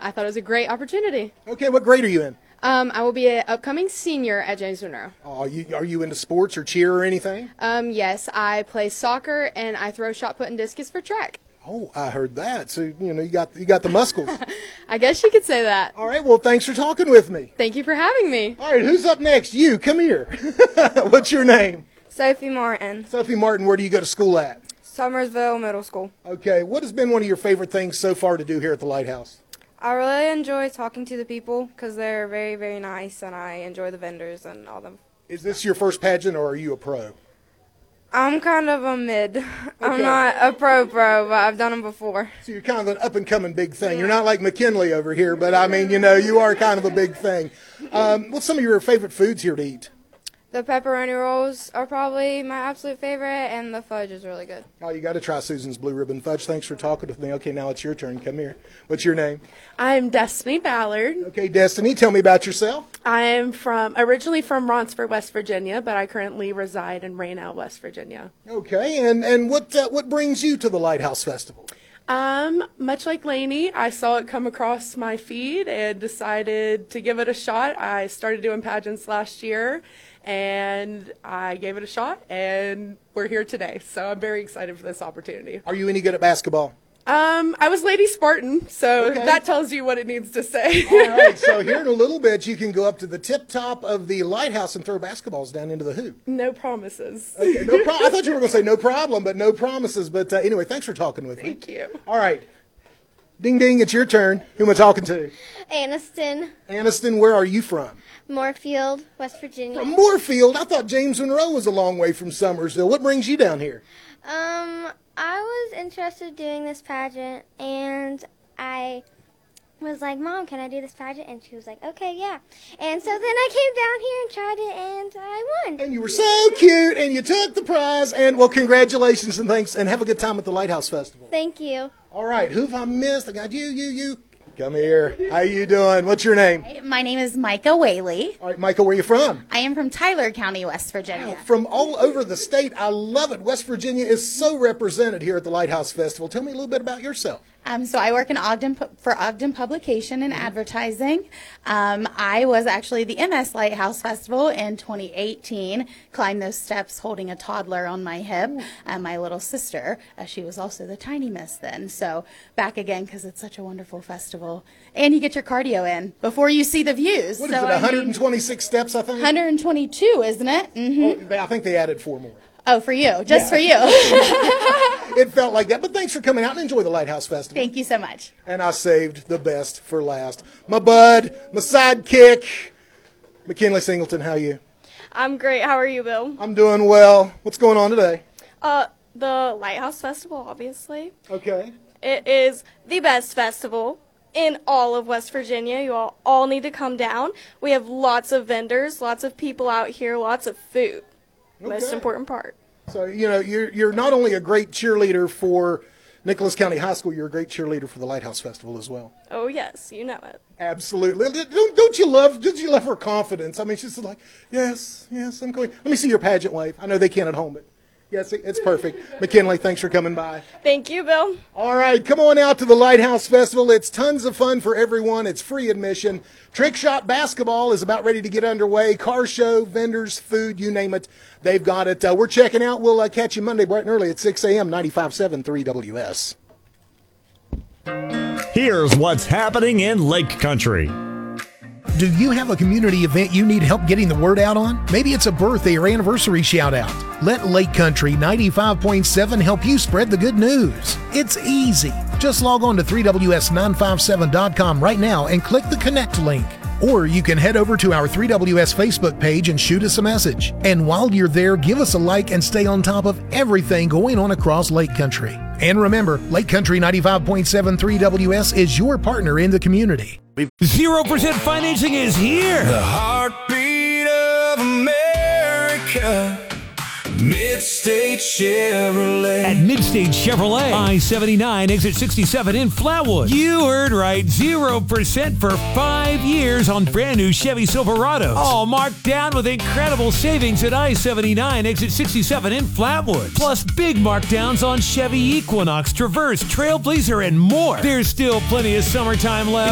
I thought it was a great opportunity. Okay, what grade are you in? I will be an upcoming senior at James Monroe. Are you into sports or cheer or anything? Yes, I play soccer and I throw shot put and discus for track. Oh, I heard that. So, you got the muscles. I guess you could say that. All right, well, thanks for talking with me. Thank you for having me. All right, who's up next? You, come here. What's your name? Sophie Martin, Sophie Martin, where do you go to school at? Summersville Middle School. Okay, what has been one of your favorite things so far to do here at the Lighthouse? I really enjoy talking to the people because they're very, very nice, and I enjoy the vendors and all them. Is this your first pageant, or are you a pro? I'm kind of a mid. I'm not a pro, but I've done them before. So you're kind of an up-and-coming big thing. You're not like McKinley over here, but I mean, you are kind of a big thing. What's some of your favorite foods here to eat? The pepperoni rolls are probably my absolute favorite, and the fudge is really good. Oh, you got to try Susan's Blue Ribbon Fudge. Thanks for talking with me. Okay, now it's your turn. Come here. What's your name? I'm Destiny Ballard. Okay, Destiny, tell me about yourself. I'm originally from Ronsford, West Virginia, but I currently reside in Raynell, West Virginia. Okay, and what brings you to the Lighthouse Festival? Much like Lainey, I saw it come across my feed and decided to give it a shot. I started doing pageants last year, and I gave it a shot, and we're here today. So I'm very excited for this opportunity. Are you any good at basketball? I was Lady Spartan, so Okay. that tells you what it needs to say. All right, so here in a little bit, you can go up to the tip top of the lighthouse and throw basketballs down into the hoop. No promises. Okay, no problem. I thought you were going to say no problem, but no promises. But anyway, thanks for talking with me. Thank you. All right. Ding, ding, it's your turn. Who am I talking to? Aniston, Aniston, where are you from? Moorfield, West Virginia. From Moorfield. I thought James Monroe was a long way from Summersville. What brings you down here? I was interested in doing this pageant, and I was like, Mom, can I do this pageant? And she was like, okay, yeah. And so then I came down here and tried it, and I won. And you were so cute, and you took the prize. And, well, congratulations and thanks, and have a good time at the Lighthouse Festival. Thank you. All right, who have I missed? I got you. Come here. How you doing? What's your name? My name is Micah Whaley. All right, Michael, where are you from? I am from Tyler County, West Virginia. From all over the state. I love it. West Virginia is so represented here at the Lighthouse Festival. Tell me a little bit about yourself. So I work in Ogden for Ogden Publication and Advertising. I was actually the MS Lighthouse Festival in 2018. Climbed those steps holding a toddler on my hip. My little sister, she was also the tiny miss then. So back again because it's such a wonderful festival. And you get your cardio in before you see the views. What is it, 126 steps, I think? 122, isn't it? Mm-hmm. Oh, I think they added 4 more. Oh, for you. Just for you. It felt like that. But thanks for coming out and enjoy the Lighthouse Festival. Thank you so much. And I saved the best for last. My bud, my sidekick, McKinley Singleton, how are you? I'm great. How are you, Bill? I'm doing well. What's going on today? The Lighthouse Festival, obviously. Okay. It is the best festival in all of West Virginia. You all need to come down. We have lots of vendors, lots of people out here, lots of food. Most important part. So, you're not only a great cheerleader for Nicholas County High School, you're a great cheerleader for the Lighthouse Festival as well. Oh, yes, you know it. Absolutely. Don't you love her confidence? I mean, she's like, yes, I'm going. Let me see your pageant wave. I know they can't at home, but yes, it's perfect. McKinley, thanks for coming by. Thank you, Bill. All right, come on out to the Lighthouse Festival. It's tons of fun for everyone. It's free admission. Trick Shot Basketball is about ready to get underway. Car show, vendors, food, you name it, they've got it. We're checking out. We'll catch you Monday bright and early at 6 a.m., 95.7 3WS. Here's what's happening in Lake Country. Do you have a community event you need help getting the word out on? Maybe it's a birthday or anniversary shout out. Let Lake Country 95.7 help you spread the good news. It's easy. Just log on to 3ws957.com right now and click the connect link. Or you can head over to our 3WS Facebook page and shoot us a message. And while you're there, give us a like and stay on top of everything going on across Lake Country. And remember, Lake Country 95.7 3WS is your partner in the community. 0% financing is here. The heartbeat of America. Midstate Chevrolet. At Midstate Chevrolet, I-79, exit 67 in Flatwood. You heard right, 0% for 5 years on brand new Chevy Silverados. All marked down with incredible savings at I-79, exit 67 in Flatwood. Plus big markdowns on Chevy Equinox, Traverse, Trailblazer, and more. There's still plenty of summertime left.